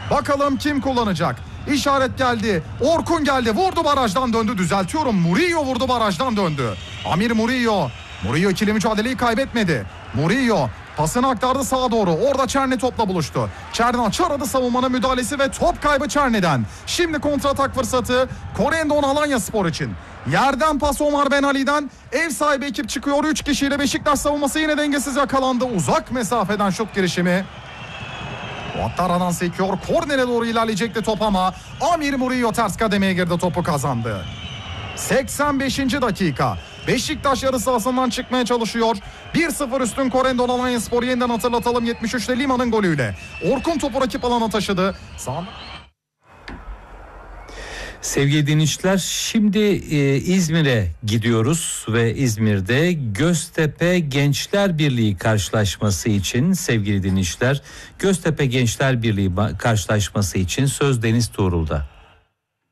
Bakalım kim kullanacak? İşaret geldi. Orkun geldi. Vurdu, barajdan döndü. Düzeltiyorum. Murillo vurdu, barajdan döndü. Amir Murillo. Murillo ikili mücadeleyi kaybetmedi. Murillo pasını aktardı sağa doğru. Orada Çerni topla buluştu. Çerni aradı savunmanın müdahalesi ve top kaybı Çerni'den. Şimdi kontratak fırsatı Corendon Alanyaspor için. Yerden pas Omar Ben Ali'den. Ev sahibi ekip çıkıyor. 3 kişiyle Beşiktaş savunması yine dengesiz yakalandı. Uzak mesafeden şut girişimi. Ouattara'dan sekiyor. Kornere doğru ilerleyecekti top ama Amir Murillo ters kademeye girdi, topu kazandı. 85. dakika. Beşiktaş yarı sahasından çıkmaya çalışıyor. 1-0 üstün Corendon Alanyaspor, yeniden hatırlatalım 73'te Lima'nın golüyle. Orkun topu rakip alana taşıdı. Sevgili dinleyiciler, şimdi İzmir'e gidiyoruz ve İzmir'de Göztepe Gençler Birliği karşılaşması için sevgili dinleyiciler, Göztepe Gençler Birliği karşılaşması için söz Deniz Tuğrul'da.